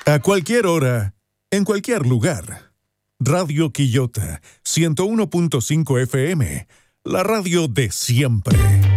A cualquier hora, en cualquier lugar. Radio Quillota, 101.5 FM, la radio de siempre.